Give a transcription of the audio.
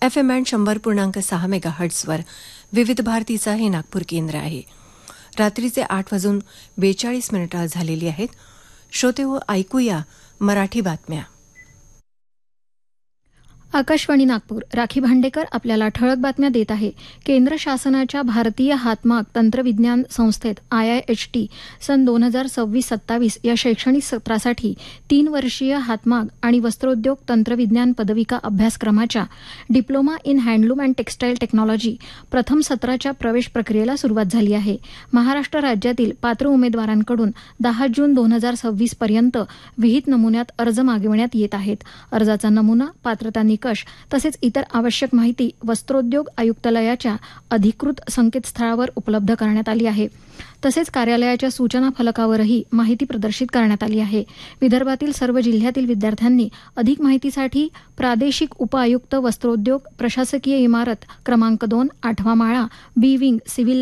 FM band 100.6 मेगाहर्ट्झवर विविध भारतीचा हे नागपूर केंद्र आहे. रात्रीचे 8:42 झालेली आहेत. श्रोते हो, ऐकूया मराठी बातम्या. आकाशवाणी नागपूर. राखी भांडेकर आपल्याला ठळक बातम्या देत आहे. केंद्र शासनाच्या भारतीय हातमाग तंत्रविज्ञान संस्थेत IIHT सन 2026-27 या शैक्षणिक सत्रासाठी 3 वर्षीय हातमाग आणि वस्त्रोद्योग तंत्रविज्ञान पदविका अभ्यासक्रमाच्या diploma in handloom and textile technology प्रथम सत्राच्या प्रवेश प्रक्रियेला सुरुवात झाली आहे. महाराष्ट्र राज्यातील पात्र उमेदवारांकडून 10 जून 2026 पर्यंत विहित नमुन्यात अर्ज मागविण्यात येत आहेत. अर्जाचा नमुना, पात्रता निकष तसेच इतर आवश्यक माहिती वस्त्रोद्योग आयुक्तालयाच्या अधिकृत संकेतस्थळावर उपलब्ध करण्यात आली आहे. तसेच कार्यालयाच्या सूचना फलकावरही माहिती प्रदर्शित करण्यात आली आहे. विदर्भातील सर्व जिल्ह्यातील विद्यार्थ्यांनी अधिक माहितीसाठी प्रादेशिक उपआयुक्त वस्त्रोद्योग प्रशासकीय इमारत क्रमांक 2 8वा माळा B विंग सिव्हिल